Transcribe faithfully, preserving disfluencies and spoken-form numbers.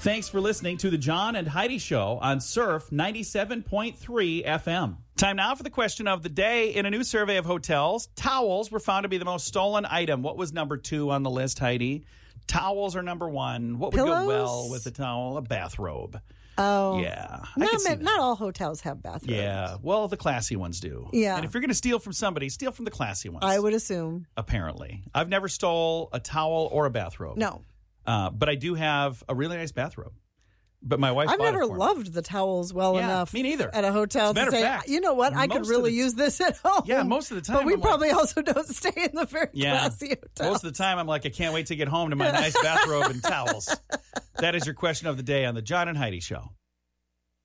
Thanks for listening to the John and Heidi Show on Surf ninety-seven point three F M. Time now for the question of the day. In a new survey of hotels, towels were found to be the most stolen item. What was number two on the list, Heidi? Towels are number one. What would Pillows? go well with a towel? A bathrobe. Oh. Yeah. I Not, can see ma- that. not all hotels have bathrooms. Yeah. Well, the classy ones do. Yeah. And if you're going to steal from somebody, steal from the classy ones. I would assume. Apparently. I've never stole a towel or a bathrobe. No. Uh, but I do have a really nice bathrobe. But my wife I've bought it never for me. loved the towels well Yeah, enough. me neither. At a hotel As a to matter of say, fact, you know what, I could most of really the- use this at home. Yeah, most of the time But we I'm like- probably also don't stay in the very Yeah. classy hotels. Most of the time, I'm like, I can't wait to get home to my nice bathrobe and towels. That is your question of the day on the John and Heidi Show.